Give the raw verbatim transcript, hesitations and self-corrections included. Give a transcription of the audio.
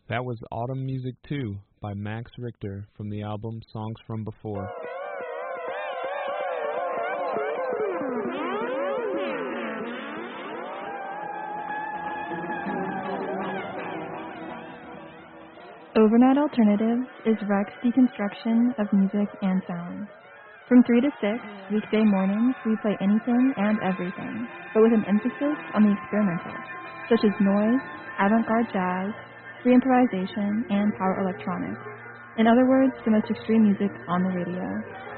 That was Autumn Music two by Max Richter from the album Songs from Before. Overnight Alternatives is Rec's deconstruction of music and sound. From three to six, weekday mornings, we play anything and everything, but with an emphasis on the experimental, such as noise, avant-garde jazz, free improvisation, and power electronics. In other words, the most extreme music on the radio.